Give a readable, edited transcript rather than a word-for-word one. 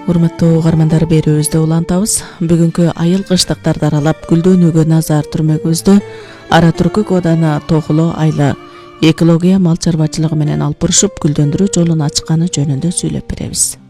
Урматтуу угармандар, берүүбүздө улантабыз. Бүгүнкү айыл кыштыктарды аралап гүлдөнүүгө назар түрмөгүбүздө Ара Түркүк ооданы Тогуло айла экология мал чарбачылыгы менен алып урушуп гүлдөндүрүү жолун ачканы жөнүндө сүйлөп беребиз.